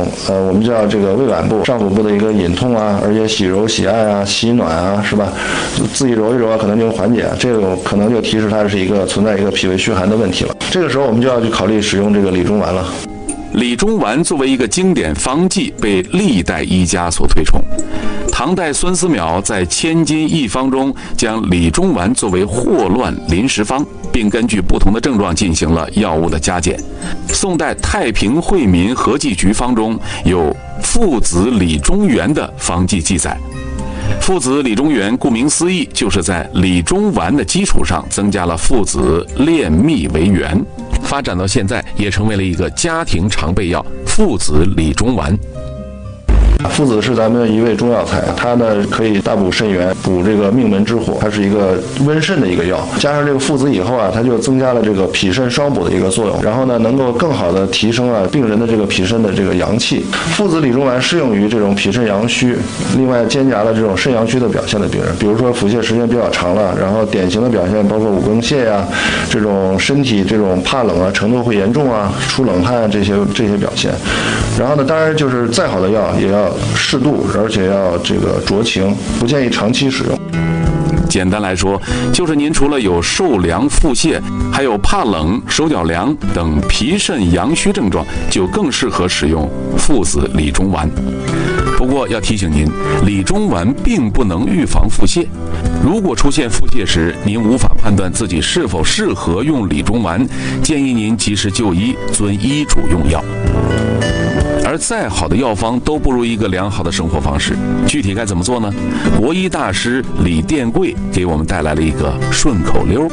我们叫这个胃脘部、上腹部的一个隐痛啊，而且洗揉、洗按啊、洗暖啊，是吧？自己揉一揉啊，可能就缓解，这个可能就提示它是存在一个脾胃虚寒的问题了。这个时候我们就要去考虑使用这个理中丸了。 理中丸作为一个经典方剂，被历代医家所推崇。唐代孙思邈在《千金一方》中将理中丸作为霍乱临时方，并根据不同的症状进行了药物的加减。宋代《太平惠民合剂局方》中有附子理中原的方剂记载。附子理中原顾名思义，就是在理中丸的基础上增加了附子炼蜜为原，发展到现在也成为了一个家庭常备药——附子理中丸。 附子是咱们的一味中药材，它呢可以大补肾元，补这个命门之火，它是一个温肾的一个药。加上这个附子以后啊，它就增加了这个脾肾双补的一个作用，然后呢能够更好的提升病人的这个脾肾的这个阳气。附子理中丸适用于这种脾肾阳虚，另外兼夹了这种肾阳虚的表现的病人，比如说腹泻时间比较长了，然后典型的表现包括五更泻呀，这种身体这种怕冷啊程度会严重啊，出冷汗这些表现。然后呢，当然就是再好的药也要适度，而且要这个酌情，不建议长期使用。 简单来说，就是您除了有受凉、腹泻，还有怕冷、手脚凉等脾肾阳虚症状，就更适合使用附子理中丸。不过要提醒您，理中丸并不能预防腹泻。如果出现腹泻时，您无法判断自己是否适合用理中丸，建议您及时就医，遵医嘱用药。而再好的药方都不如一个良好的生活方式。具体该怎么做呢？国医大师李殿贵给我们带来了一个顺口溜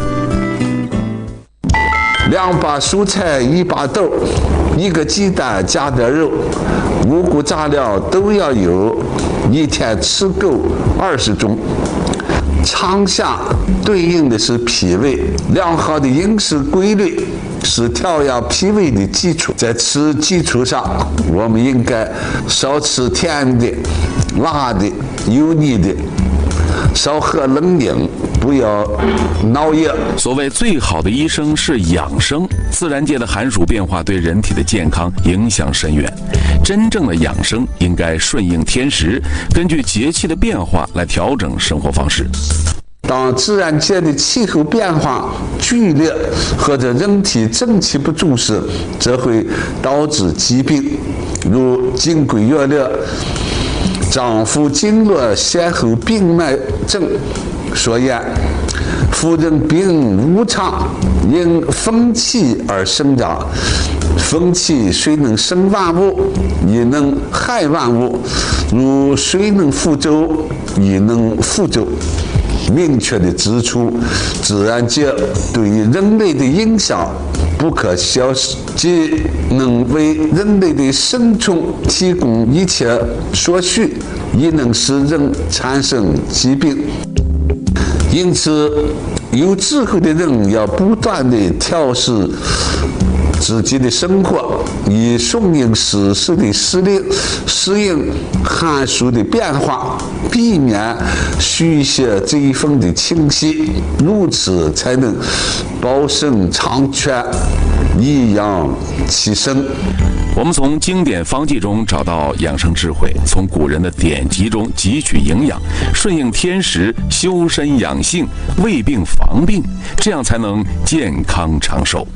：2把蔬菜，1把豆，1个鸡蛋加点肉，5谷杂料都要有，1天吃够20种。长夏对应的是脾胃，良好的饮食规律是调养脾胃的基础。在此基础上，我们应该少吃甜的、辣的、油腻的，少喝冷饮，不要熬夜。 所谓最好的医生是养生，自然界的寒暑变化对人体的健康影响深远。真正的养生应该顺应天时，根据节气的变化来调整生活方式。 当自然界的气候变化剧烈，或者人体正气不足时，则会导致疾病，如经规月略、丈夫经络先后病脉症所言。夫人病无常，因风气而生长。风气虽能生万物，也能害万物，如水能覆舟，也能覆舟。明确地指出，自然界对于人类的影响不可小视，既能为人类的生存提供一切所需，也能使人产生疾病。因此，有智慧的人要不断地调试自己的生活，以顺应时势的适应寒暑的变化，避免虚邪贼风的侵袭，如此才能保身长全，颐养其身。 我们从经典方剂中找到养生智慧，从古人的典籍中汲取营养，顺应天时，修身养性，为病防病，这样才能健康长寿。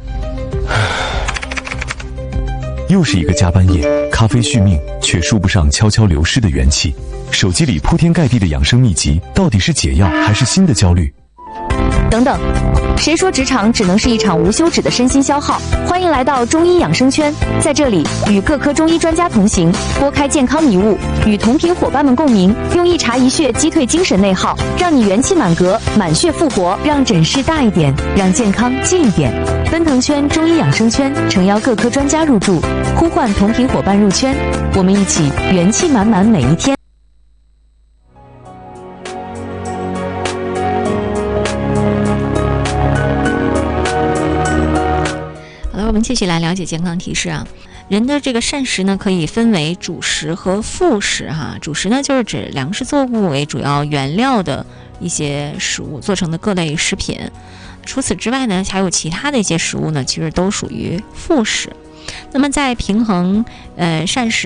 又是一个加班夜，咖啡续命，却输不上悄悄流失的元气。手机里铺天盖地的养生秘籍，到底是解药还是新的焦虑？ 等等，谁说职场只能是一场无休止的身心消耗？欢迎来到中医养生圈，在这里与各科中医专家同行，拨开健康迷雾，与同频伙伴们共鸣，用一茶一穴击退精神内耗，让你元气满格，满血复活，让诊室大一点，让健康近一点。奔腾圈中医养生圈诚邀各科专家入驻，呼唤同频伙伴入圈，我们一起元气满满每一天。 我们继续来了解健康提示啊。人的这个膳食呢，可以分为主食和副食哈。主食呢，就是指粮食作物为主要原料的一些食物做成的各类食品。除此之外呢，还有其他的一些食物呢，其实都属于副食。 那么在平衡膳食